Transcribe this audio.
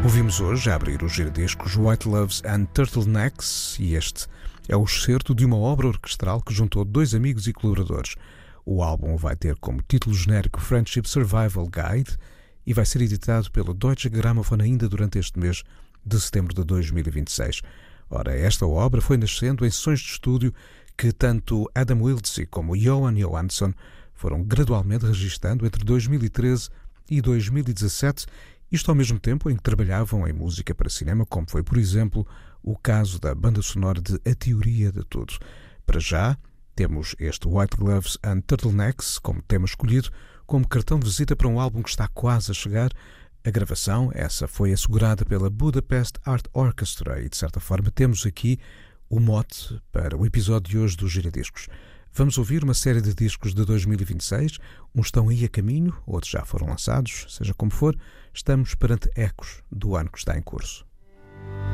Ouvimos hoje, a abrir os giradiscos, White Loves and Turtlenecks, e este é o excerto de uma obra orquestral que juntou dois amigos e colaboradores. O álbum vai ter como título genérico Friendship Survival Guide e vai ser editado pela Deutsche Grammophon ainda durante este mês de setembro de 2026. Ora, esta obra foi nascendo em sessões de estúdio que tanto Adam Wiltzy como Johan Johansson foram gradualmente registando entre 2013 e 2017, isto ao mesmo tempo em que trabalhavam em música para cinema, como foi, por exemplo, o caso da banda sonora de A Teoria de Tudo. Para já, temos este White Gloves and Turtlenecks como tema escolhido, como cartão de visita para um álbum que está quase a chegar. A gravação, essa foi assegurada pela Budapest Art Orchestra e, de certa forma, temos aqui o mote para o episódio de hoje dos Giradiscos. Vamos ouvir uma série de discos de 2026, uns estão aí a caminho, outros já foram lançados, seja como for, estamos perante ecos do ano que está em curso.